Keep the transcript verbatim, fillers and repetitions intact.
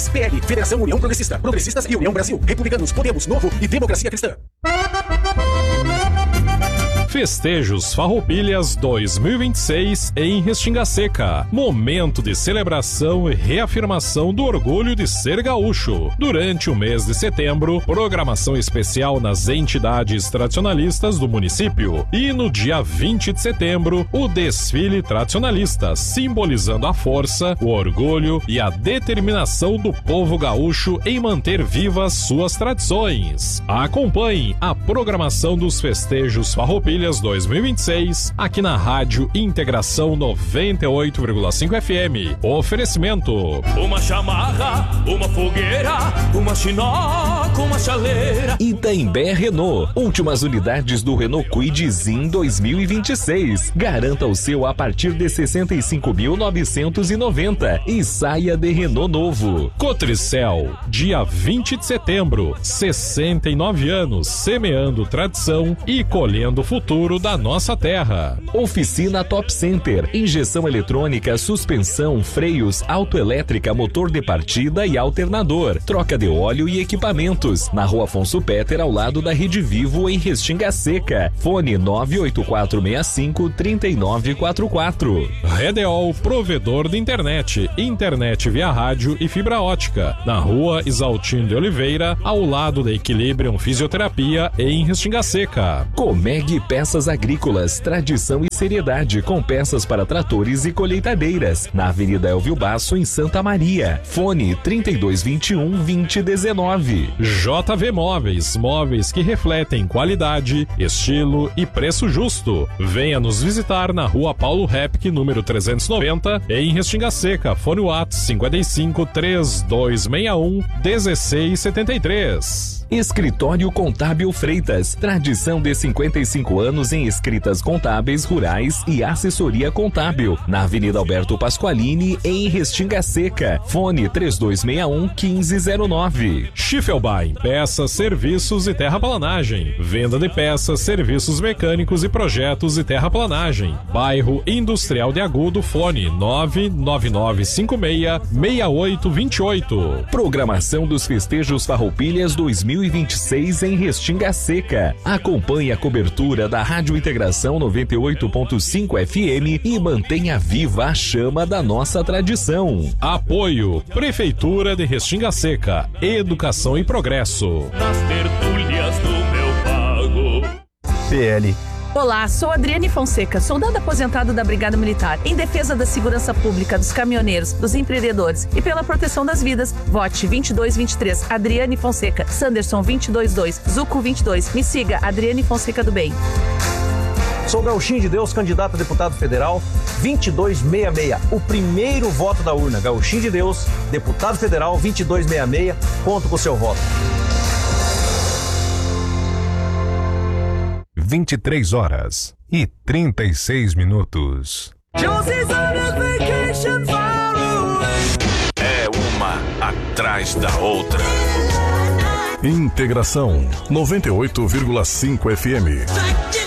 Siglas P L, Federação União Progressista, Progressistas e União Brasil, Republicanos, Podemos, Novo e Democracia Cristã. Festejos Farroupilhas dois mil e vinte e seis em Restinga Seca. Momento de celebração e reafirmação do orgulho de ser gaúcho. Durante o mês de setembro, programação especial nas entidades tradicionalistas do município. E no dia vinte de setembro, o desfile tradicionalista, simbolizando a força, o orgulho e a determinação do povo gaúcho em manter vivas suas tradições. Acompanhe a programação dos festejos Farroupilhas dois mil e vinte e seis, aqui na Rádio Integração noventa e oito vírgula cinco F M. Oferecimento: uma chamarra, uma fogueira, uma chinoca, uma chaleira. Itaimbé Renault. Últimas unidades do Renault Kwid Zin dois mil e vinte e seis. Garanta o seu a partir de sessenta e cinco mil novecentos e noventa e saia de Renault novo. Cotricel, dia vinte de setembro, sessenta e nove anos, semeando tradição e colhendo futuro da nossa terra. Oficina Top Center, injeção eletrônica, suspensão, freios, autoelétrica, motor de partida e alternador, troca de óleo e equipamentos, na Rua Afonso Petter, ao lado da Rede Vivo, em Restinga Seca. Fone nove oito quatro seis cinco, três nove quatro quatro. Redeol, provedor de internet, internet via rádio e fibra ótica, na Rua Isaltino de Oliveira, ao lado da Equilibrium Fisioterapia, em Restinga Seca. Comeg Peças Agrícolas, tradição e seriedade com peças para tratores e colheitadeiras, na Avenida Elvio Basso, em Santa Maria. Fone trinta e dois vinte e um, vinte dezenove. J V Móveis, móveis que refletem qualidade, estilo e preço justo. Venha nos visitar na Rua Paulo Repke, número trezentos e noventa, em Restinga Seca. Fone WhatsApp cinquenta e cinco, três dois seis um, um seis sete três. Escritório Contábil Freitas, tradição de cinquenta e cinco anos em escritas contábeis, rurais e assessoria contábil, na Avenida Alberto Pasqualini, em Restinga Seca. Fone três dois seis um, um cinco zero nove. Schiffelbein, peças, serviços e terraplanagem. Venda de peças, serviços mecânicos e projetos e terraplanagem. Bairro Industrial de Agudo, fone nove nove nove cinco seis, seis oito dois oito. Programação dos festejos Farroupilhas dois mil e vinte e seis em Restinga Seca. Acompanhe a cobertura da Rádio Integração noventa e oito ponto cinco F M e mantenha viva a chama da nossa tradição. Apoio Prefeitura de Restinga Seca, Educação e Progresso. Nas tertúlias do meu pago. P L. Olá, sou Adriane Fonseca, soldado aposentado da Brigada Militar. Em defesa da segurança pública, dos caminhoneiros, dos empreendedores e pela proteção das vidas, vote vinte e dois vinte e três, Adriane Fonseca, Sanderson vinte e dois dois, Zuco vinte e dois. Me siga, Adriane Fonseca do Bem. Sou Gauchinho de Deus, candidato a deputado federal, vinte e dois sessenta e seis. O primeiro voto da urna. Gauchinho de Deus, deputado federal, vinte e dois sessenta e seis. Conto com o seu voto. vinte e três horas e trinta e seis minutos. É uma atrás da outra. Integração noventa e oito vírgula cinco F M.